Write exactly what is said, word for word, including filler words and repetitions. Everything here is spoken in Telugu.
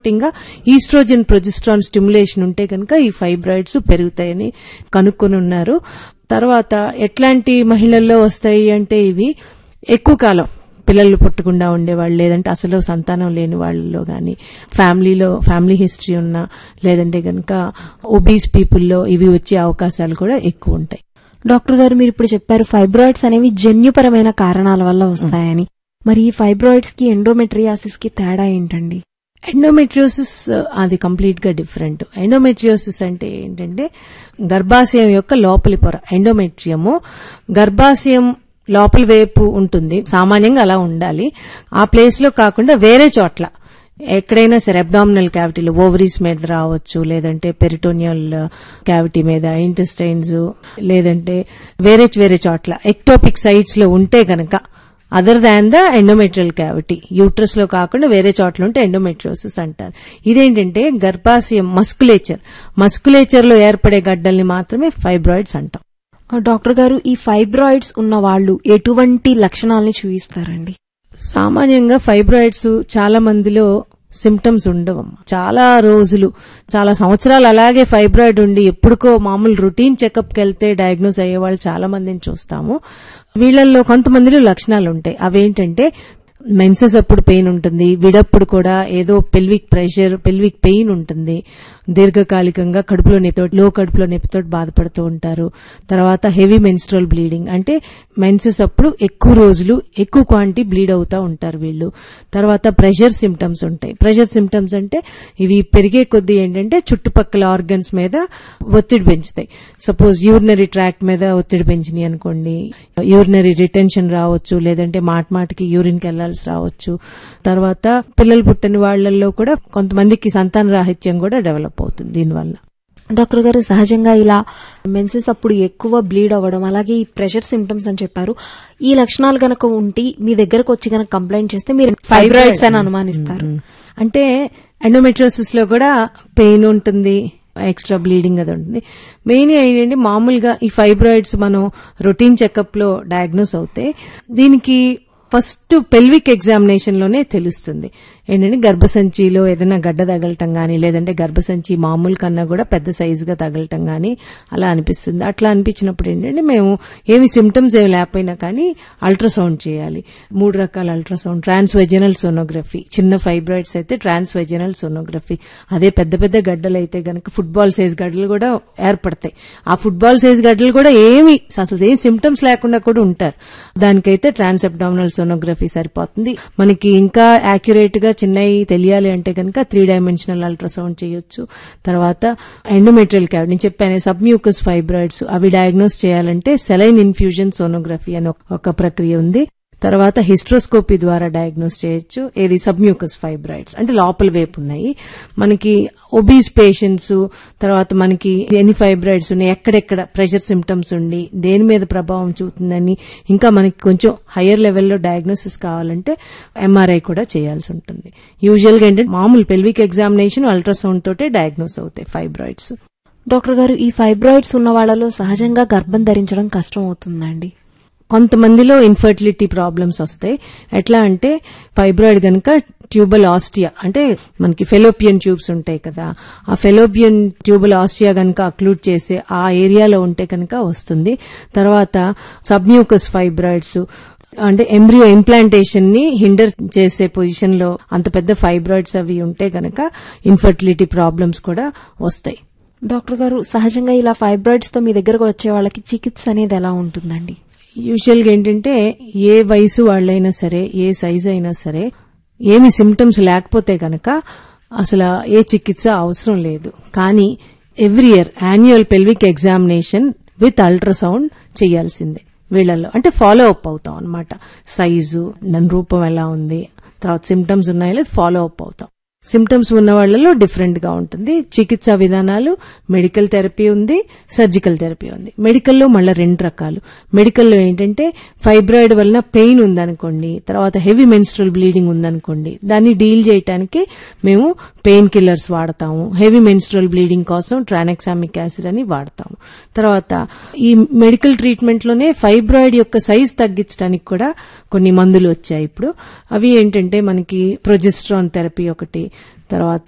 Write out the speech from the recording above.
ఇంకా ఈస్ట్రోజన్ ప్రొజెస్ట్రాన్ స్టిమ్యులేషన్ ఉంటే కనుక ఈ ఫైబ్రాయిడ్స్ పెరుగుతాయని కనుక్కొని ఉన్నారు. తర్వాత ఎట్లాంటి మహిళల్లో వస్తాయి అంటే ఇవి ఎక్కువ కాలం పిల్లలు పుట్టకుండా ఉండేవాళ్ళు, లేదంటే అసలు సంతానం లేని వాళ్ళలో గాని, ఫ్యామిలీలో ఫ్యామిలీ హిస్టరీ ఉన్న, లేదంటే కనుక ఒబీస్ పీపుల్లో ఇవి వచ్చే అవకాశాలు కూడా ఎక్కువ ఉంటాయి. డాక్టర్ గారు, మీరు ఇప్పుడు చెప్పారు ఫైబ్రాయిడ్స్ అనేవి జన్యుపరమైన కారణాల వల్ల వస్తాయని. మరి ఈ ఫైబ్రాయిడ్స్ కి ఎండోమెట్రియాసిస్ కి తేడా ఏంటండి? ఎండోమెట్రియోసిస్ అది కంప్లీట్ గా డిఫరెంట్. ఎండోమెట్రియోసిస్ అంటే ఏంటంటే గర్భాశయం యొక్క లోపలి పొర. ఎండోమెట్రియము గర్భాశయం లోపలి వైపు ఉంటుంది, సామాన్యంగా అలా ఉండాలి. ఆ ప్లేస్ లో కాకుండా వేరే చోట్ల ఎక్కడైనా సరే అబ్డామినల్ క్యావిటీలో ఓవరీస్ మీద రావచ్చు, లేదంటే పెరిటోనియల్ క్యావిటీ మీద, ఇంటెస్టైన్స్, లేదంటే వేరే వేరే చోట్ల ఎక్టోపిక్ సైట్స్ లో ఉంటే గనక other than the endometrial cavity, uterus లో కాకుండా వేరే చోట్ల ఉంటే ఎండోమెట్రియోసిస్ అంటారు. ఇదేంటంటే గర్భాశయం మస్కులేచర్ మస్కులేచర్ లో ఏర్పడే గడ్డల్ని మాత్రమే ఫైబ్రాయిడ్స్ అంటాం. డాక్టర్ గారు, ఈ ఫైబ్రాయిడ్స్ ఉన్న వాళ్ళు ఎటువంటి లక్షణాలని చూపిస్తారండి? సామాన్యంగా ఫైబ్రాయిడ్స్ చాలా మందిలో సిమ్టమ్స్ ఉండవమ్మా. చాలా రోజులు చాలా సంవత్సరాలు అలాగే ఫైబ్రాయిడ్ ఉండి ఎప్పుడుకో మామూలు రొటీన్ చెకప్కి వెళ్తే డయాగ్నోస్ అయ్యే వాళ్ళు చాలా మందిని చూస్తాము. వీళ్ళల్లో కొంతమందిలో లక్షణాలు ఉంటాయి. అవేంటంటే మెన్సెస్ అప్పుడు పెయిన్ ఉంటుంది, విడప్పుడు కూడా ఏదో పెల్విక్ ప్రెషర్, పెల్విక్ పెయిన్ ఉంటుంది, దీర్ఘకాలికంగా కడుపులో నొప్పితో, లో కడుపులో నొప్పితో బాధపడుతూ ఉంటారు. తర్వాత హెవీ మెన్స్ట్రల్ బ్లీడింగ్, అంటే మెన్సెస్ అప్పుడు ఎక్కువ రోజులు ఎక్కువ క్వాంటిటీ బ్లీడ్ అవుతా ఉంటారు వీళ్ళు. తర్వాత ప్రెషర్ సిమ్టమ్స్ ఉంటాయి. ప్రెషర్ సిమ్టమ్స్ అంటే ఇవి పెరిగే కొద్దీ ఏంటంటే చుట్టుపక్కల ఆర్గన్స్ మీద ఒత్తిడి పెంచుతాయి. సపోజ్ యూరినరీ ట్రాక్ట్ మీద ఒత్తిడి పెంచినాయి అనుకోండి, యూరినరీ రిటెన్షన్ రావచ్చు, లేదంటే మాట మాటకి యూరిన్కి వెళ్లాల్సి రావచ్చు. తర్వాత పిల్లలు పుట్టని వాళ్లలో కూడా కొంతమందికి సంతాన రాహిత్యం కూడా డెవలప్ అవుతుంది దీనివల్ల. డాక్టర్ గారు, సహజంగా ఇలా మెన్సెస్ అప్పుడు ఎక్కువ బ్లీడ్ అవ్వడం, అలాగే ఈ ప్రెషర్ సిమ్టమ్స్ అని చెప్పారు, ఈ లక్షణాలు గనక ఉంటే మీ దగ్గరకు వచ్చి గనక కంప్లైంట్ చేస్తే మీరు ఫైబ్రాయిడ్స్ అని అనుమానిస్తారు. అంటే ఎండోమెట్రియోసిస్ లో కూడా పెయిన్ ఉంటుంది, ఎక్స్ట్రా బ్లీడింగ్ అది ఉంటుంది. మెయిన్ ఏంటంటే మామూలుగా ఈ ఫైబ్రాయిడ్స్ మనం రొటీన్ చెకప్ లో డయాగ్నోస్ అవుతాయి. దీనికి ఫస్ట్ పెల్విక్ ఎగ్జామినేషన్ లోనే తెలుస్తుంది. ఏంటంటే గర్భసంచిలో ఏదైనా గడ్డ తగలటం గానీ, లేదంటే గర్భసంచి మామూలు కన్నా కూడా పెద్ద సైజుగా తగలటం గానీ అలా అనిపిస్తుంది. అట్లా అనిపించినప్పుడు ఏంటంటే మేము ఏమి సిమ్టమ్స్ ఏమి లేకపోయినా కానీ అల్ట్రాసౌండ్ చేయాలి. మూడు రకాల అల్ట్రాసౌండ్, ట్రాన్స్వెజనల్ సోనోగ్రఫీ, చిన్న ఫైబ్రాయిడ్స్ అయితే ట్రాన్స్వెజనల్ సోనోగ్రఫీ, అదే పెద్ద పెద్ద గడ్డలు అయితే గనక ఫుట్బాల్ సైజ్ గడ్డలు కూడా ఏర్పడతాయి. ఆ ఫుట్బాల్ సైజ్ గడ్డలు కూడా ఏమి అసలు ఏం సిమ్టమ్స్ లేకుండా కూడా ఉంటారు. దానికైతే ట్రాన్స్ అబ్డామినల్ సోనోగ్రఫీ సరిపోతుంది. మనకి ఇంకా యాక్యురేట్ గా చిన్నవి తెలియాలి అంటే కనుక త్రీ డైమెన్షనల్ అల్ట్రాసౌండ్ చేయొచ్చు. తర్వాత ఎండోమెట్రియల్ క్యావిటీ, నేను చెప్పాను సబ్మ్యూకస్ ఫైబ్రాయిడ్స్, అవి డయాగ్నోస్ చేయాలంటే సెలైన్ ఇన్ఫ్యూజన్ సోనోగ్రఫీ అని ఒక ప్రక్రియ ఉంది. తర్వాత హిస్ట్రోస్కోపీ ద్వారా డయాగ్నోస్ చేయొచ్చు. ఏది సబ్మ్యూకస్ ఫైబ్రాయిడ్స్ అంటే లోపల వైపు ఉన్నాయి. మనకి ఒబీస్ పేషెంట్స్, తర్వాత మనకి ఎన్ని ఫైబ్రాయిడ్స్ ఉన్నాయి, ఎక్కడెక్కడ ప్రెషర్ సిమ్టమ్స్ ఉండి దేని మీద ప్రభావం చూపుతుందని, ఇంకా మనకి కొంచెం హయ్యర్ లెవెల్లో డయాగ్నోసిస్ కావాలంటే ఎంఆర్ఐ కూడా చేయాల్సి ఉంటుంది. యూజువల్ గా ఏంటంటే మామూలు పెల్విక్ ఎగ్జామినేషన్, అల్ట్రాసౌండ్ తోటే డయాగ్నోస్ అవుతాయి ఫైబ్రాయిడ్స్. డాక్టర్ గారు, ఈ ఫైబ్రాయిడ్స్ ఉన్న వాళ్లలో సహజంగా గర్భం ధరించడం కష్టం అవుతుందండి? కొంతమందిలో ఇన్ఫర్టిలిటీ ప్రాబ్లమ్స్ వస్తాయి. ఎట్లా అంటే ఫైబ్రాయిడ్ గనక ట్యూబల్ ఆస్టియా, అంటే మనకి ఫెలోపియన్ ట్యూబ్స్ ఉంటాయి కదా, ఆ ఫెలోపియన్ ట్యూబల్ ఆస్టియా గనక అక్లూడ్ చేసే ఆ ఏరియాలో ఉంటే కనుక వస్తుంది. తర్వాత సబ్మ్యూకస్ ఫైబ్రాయిడ్స్ అంటే ఎంబ్రియో ఇంప్లాంటేషన్ ని హిండర్ చేసే పొజిషన్ లో అంత పెద్ద ఫైబ్రాయిడ్స్ అవి ఉంటే గనక ఇన్ఫర్టిలిటీ ప్రాబ్లమ్స్ కూడా వస్తాయి. డాక్టర్ గారు, సహజంగా ఇలా ఫైబ్రాయిడ్స్ తో మీ దగ్గరకు వచ్చే వాళ్ళకి చికిత్స అనేది ఎలా ఉంటుందండి? యూజువల్ గా ఏంటంటే ఏ వయసు వాళ్ళైనా సరే, ఏ సైజ్ అయినా సరే, ఏమి సిమ్టమ్స్ లేకపోతే గనక అసలు ఏ చికిత్స అవసరం లేదు. కానీ every year annual pelvic examination with ultrasound చేయాల్సిందే వీళ్ళల్లో. అంటే ఫాలో అప్ అవుతాం అనమాట. సైజు, దాని రూపం ఎలా ఉంది, తర్వాత సిమ్టమ్స్ ఉన్నాయో లేదు ఫాలో అప్ అవుతాం. సిమ్టమ్స్ ఉన్న వాళ్లలో డిఫరెంట్ గా ఉంటుంది. చికిత్సా విధానాలు మెడికల్ థెరపీ ఉంది, సర్జికల్ థెరపీ ఉంది. మెడికల్లో మళ్ళీ రెండు రకాలు. మెడికల్లో ఏంటంటే ఫైబ్రాయిడ్ వలన పెయిన్ ఉందనుకోండి, తర్వాత హెవీ మెన్స్ట్రల్ బ్లీడింగ్ ఉందనుకోండి, దాన్ని డీల్ చేయడానికి మేము పెయిన్ కిల్లర్స్ వాడతాము. హెవీ మెన్స్ట్రల్ బ్లీడింగ్ కోసం ట్రానెక్సామిక్ యాసిడ్ అని వాడతాము. తర్వాత ఈ మెడికల్ ట్రీట్మెంట్ లోనే ఫైబ్రాయిడ్ యొక్క సైజ్ తగ్గించడానికి కూడా కొన్ని మందులు వచ్చాయి ఇప్పుడు. అవి ఏంటంటే మనకి ప్రొజెస్ట్రాన్ థెరపీ ఒకటి, తర్వాత